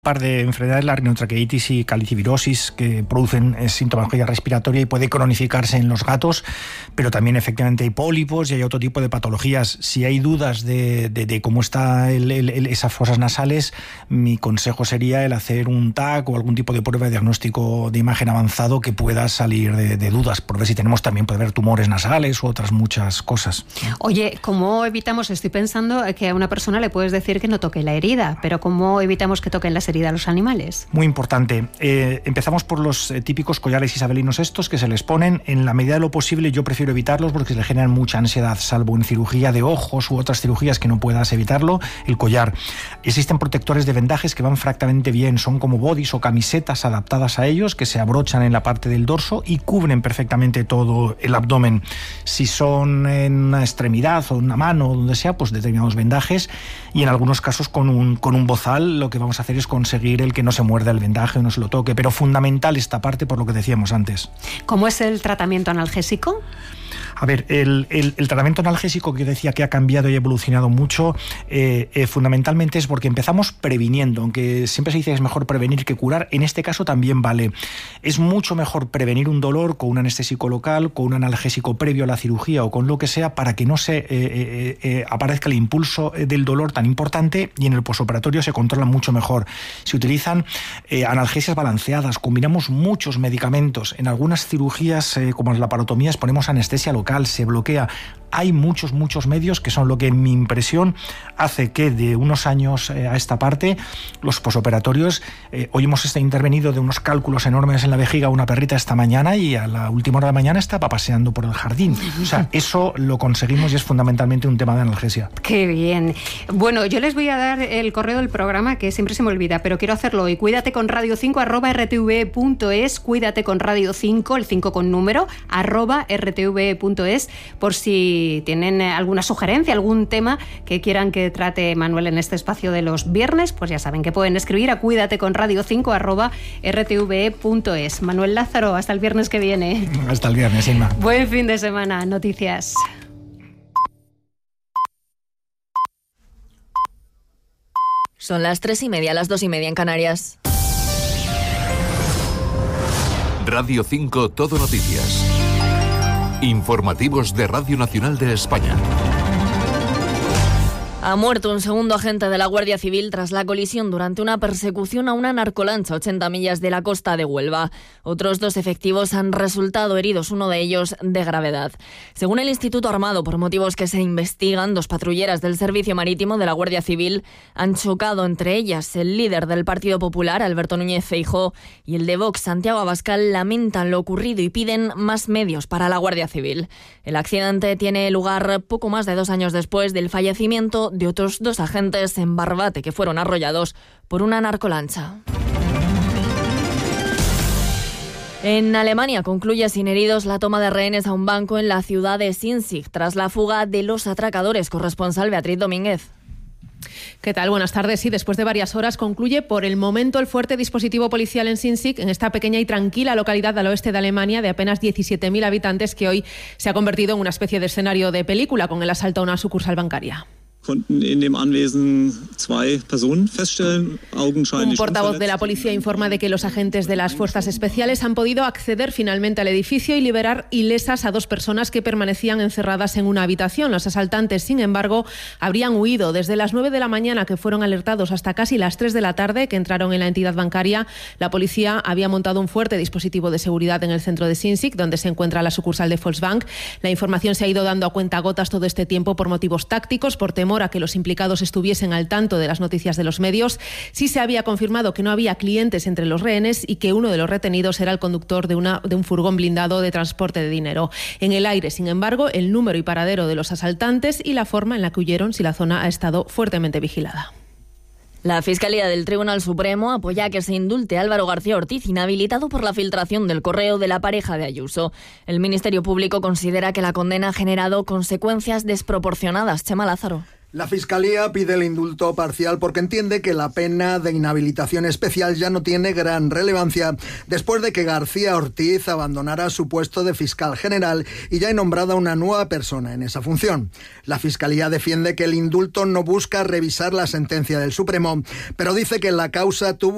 par de enfermedades, la rinotraqueitis y calicivirosis, que producen sintomatología respiratoria y puede cronificarse en los gatos, pero también efectivamente hay pólipos y hay otro tipo de patologías. Si hay dudas de cómo está esas fosas nasales, mi consejo sería el hacer un TAC o algún tipo de prueba de diagnóstico de imagen avanzado que pueda salir de dudas, por ver si tenemos también, puede haber tumores nasales u otras muchas cosas. Oye, ¿cómo evitamos? Estoy pensando que a una persona le puedes decir que no toque la herida, pero ¿cómo evitamos que toquen las heridas los animales? Muy importante. Empezamos por los típicos collares isabelinos estos que se les ponen. En la medida de lo posible yo prefiero evitarlos porque le generan mucha ansiedad, salvo en cirugía de ojos u otras cirugías que no puedas evitarlo, el collar. Existen protectores de vendajes que van francamente bien, son como bodys o camisetas adaptadas a ellos que se abrochan en la parte del dorso y cubren perfectamente todo el abdomen. Si son en una extremidad o una mano o donde sea, pues determinados vendajes, y en algunos casos con un bozal lo que vamos a hacer es conseguir el que no se muerda el vendaje o no se lo toque, pero fundamental esta parte por lo que decíamos antes. ¿Cómo es el tratamiento analgésico? A ver, el tratamiento analgésico que decía que ha cambiado y ha evolucionado mucho, fundamentalmente es porque empezamos previniendo, aunque siempre se dice que es mejor prevenir que curar, en este caso también vale. Es mucho mejor prevenir un dolor con un anestésico local, con un analgésico previo a la cirugía o con lo que sea, para que no se aparezca el impulso del dolor tan importante, y en el posoperatorio se controla mucho mejor. Se utilizan analgesias balanceadas, combinamos muchos medicamentos. En algunas cirugías, como las laparotomías, ponemos anestesia local, se bloquea. Hay muchos medios que son lo que, en mi impresión, hace que de unos años a esta parte los posoperatorios, hoy hemos intervenido de unos cálculos enormes en la vejiga a una perrita esta mañana y a la última hora de la mañana estaba paseando por el jardín. O sea, eso lo conseguimos y es fundamentalmente un tema de analgesia. ¡Qué bien! Bueno, yo les voy a dar el correo del programa, que siempre se me olvida, pero quiero hacerlo hoy. Cuídate con Radio 5 @rtv.es, cuídate con Radio 5, el 5 con número, @rtv.es, por si tienen alguna sugerencia, algún tema que quieran que trate Manuel en este espacio de los viernes, pues ya saben que pueden escribir a cuídate con Radio 5 @rtve.es. Manuel Lázaro, hasta el viernes que viene. Hasta el viernes, Inma. Buen fin de semana. Noticias. Son las 3:30, las 2:30 en Canarias. Radio 5 Todo Noticias. Informativos de Radio Nacional de España. Ha muerto un segundo agente de la Guardia Civil tras la colisión durante una persecución a una narcolancha a 80 millas de la costa de Huelva. Otros 2 efectivos han resultado heridos, uno de ellos de gravedad. Según el Instituto Armado, por motivos que se investigan, 2 patrulleras del Servicio Marítimo de la Guardia Civil han chocado, entre ellas el líder del Partido Popular, Alberto Núñez Feijóo, y el de Vox, Santiago Abascal, lamentan lo ocurrido y piden más medios para la Guardia Civil. El accidente tiene lugar poco más de 2 años después del fallecimiento de otros 2 agentes en Barbate que fueron arrollados por una narcolancha. En Alemania concluye sin heridos la toma de rehenes a un banco en la ciudad de Sinzig tras la fuga de los atracadores. Corresponsal Beatriz Domínguez. ¿Qué tal? Buenas tardes. Sí, después de varias horas concluye por el momento el fuerte dispositivo policial en Sinzig, en esta pequeña y tranquila localidad al oeste de Alemania de apenas 17.000 habitantes, que hoy se ha convertido en una especie de escenario de película con el asalto a una sucursal bancaria. Un portavoz de la policía informa de que los agentes de las fuerzas especiales han podido acceder finalmente al edificio y liberar ilesas a 2 personas que permanecían encerradas en una habitación. Los asaltantes, sin embargo, habrían huido desde las 9 de la mañana, que fueron alertados, hasta casi las 3 de la tarde, que entraron en la entidad bancaria. La policía había montado un fuerte dispositivo de seguridad en el centro de Sinzig, donde se encuentra la sucursal de Volksbank. La información se ha ido dando a cuentagotas todo este tiempo por motivos tácticos, por temor a que los implicados estuviesen al tanto de las noticias de los medios. Sí se había confirmado que no había clientes entre los rehenes y que uno de los retenidos era el conductor de un furgón blindado de transporte de dinero. En el aire, sin embargo, el número y paradero de los asaltantes y la forma en la que huyeron, si la zona ha estado fuertemente vigilada. La Fiscalía del Tribunal Supremo apoya que se indulte a Álvaro García Ortiz, inhabilitado por la filtración del correo de la pareja de Ayuso. El Ministerio Público considera que la condena ha generado consecuencias desproporcionadas. Chema Lázaro. La Fiscalía pide el indulto parcial porque entiende que la pena de inhabilitación especial ya no tiene gran relevancia después de que García Ortiz abandonara su puesto de fiscal general y ya hay nombrada una nueva persona en esa función. La Fiscalía defiende que el indulto no busca revisar la sentencia del Supremo, pero dice que la causa tuvo